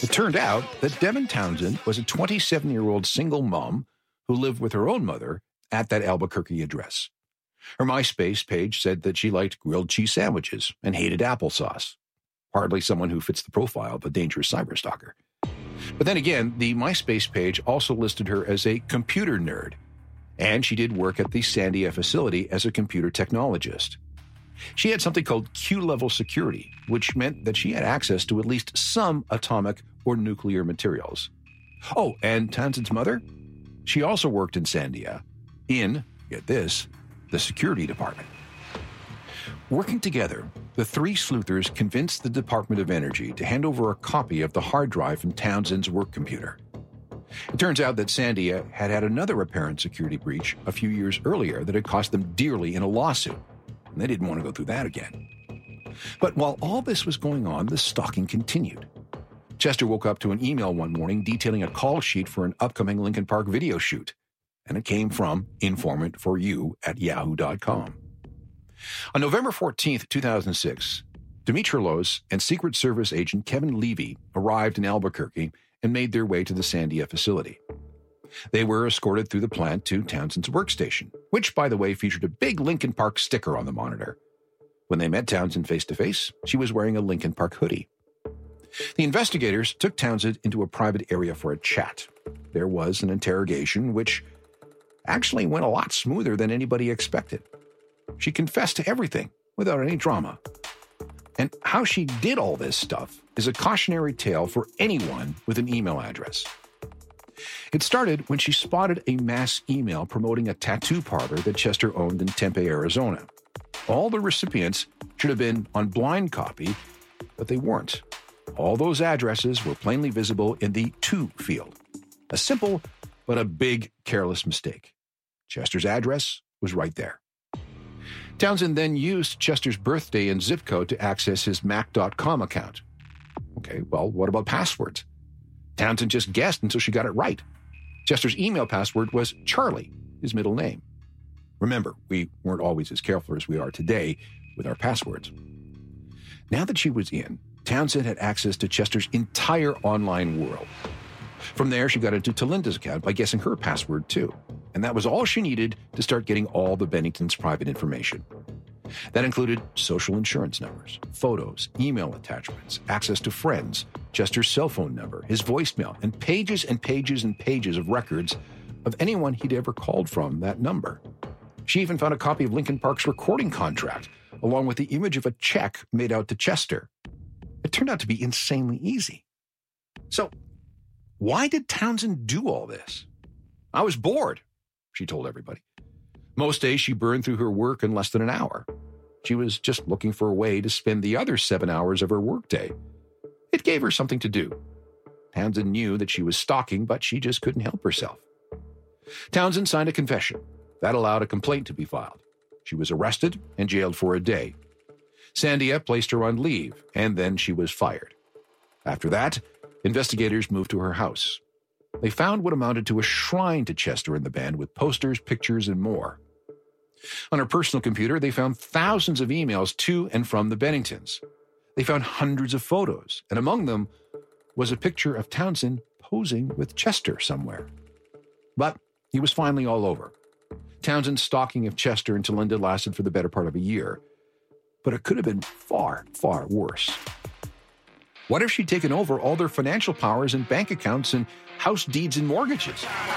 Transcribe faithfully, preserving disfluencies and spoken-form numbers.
It turned out that Devin Townsend was a twenty-seven-year-old single mom who lived with her own mother at that Albuquerque address. Her MySpace page said that she liked grilled cheese sandwiches and hated applesauce. Hardly someone who fits the profile of a dangerous cyberstalker. But then again, the MySpace page also listed her as a computer nerd, and she did work at the Sandia facility as a computer technologist. She had something called Q-level security, which meant that she had access to at least some atomic or nuclear materials. Oh, and Townsend's mother? She also worked in Sandia, in, get this, the security department. Working together, the three sleuthers convinced the Department of Energy to hand over a copy of the hard drive from Townsend's work computer. It turns out that Sandia had had another apparent security breach a few years earlier that had cost them dearly in a lawsuit, and they didn't want to go through that again. But while all this was going on, the stalking continued. Chester woke up to an email one morning detailing a call sheet for an upcoming Lincoln Park video shoot, and it came from informant for you at yahoo dot com. On November fourteenth, two thousand six, Dimitrilos and Secret Service agent Kevin Levy arrived in Albuquerque and made their way to the Sandia facility. They were escorted through the plant to Townsend's workstation, which, by the way, featured a big Lincoln Park sticker on the monitor. When they met Townsend face-to-face, she was wearing a Lincoln Park hoodie. The investigators took Townsend into a private area for a chat. There was an interrogation, which actually went a lot smoother than anybody expected. She confessed to everything without any drama. And how she did all this stuff is a cautionary tale for anyone with an email address. It started when she spotted a mass email promoting a tattoo parlor that Chester owned in Tempe, Arizona. All the recipients should have been on blind copy, but they weren't. All those addresses were plainly visible in the to field. A simple but a big careless mistake. Chester's address was right there. Townsend then used Chester's birthday and zip code to access his Mac dot com account. Okay, well, what about passwords? Townsend just guessed until she got it right. Chester's email password was Charlie, his middle name. Remember, we weren't always as careful as we are today with our passwords. Now that she was in, Townsend had access to Chester's entire online world. From there, she got into Talinda's account by guessing her password, too. And that was all she needed to start getting all the Benningtons' private information. That included social insurance numbers, photos, email attachments, access to friends, Chester's cell phone number, his voicemail, and pages and pages and pages of records of anyone he'd ever called from that number. She even found a copy of Lincoln Park's recording contract, along with the image of a check made out to Chester. It turned out to be insanely easy. So, why did Townsend do all this? I was bored, she told everybody. Most days she burned through her work in less than an hour. She was just looking for a way to spend the other seven hours of her workday. It gave her something to do. Townsend knew that she was stalking, but she just couldn't help herself. Townsend signed a confession. That allowed a complaint to be filed. She was arrested and jailed for a day. Sandia placed her on leave, and then she was fired. After that, investigators moved to her house. They found what amounted to a shrine to Chester and the band with posters, pictures, and more. On her personal computer, they found thousands of emails to and from the Benningtons. They found hundreds of photos, and among them was a picture of Townsend posing with Chester somewhere. But he was finally all over. Townsend's stalking of Chester and Talinda lasted for the better part of a year, but it could have been far, far worse. What if she'd taken over all their financial powers and bank accounts and house deeds and mortgages?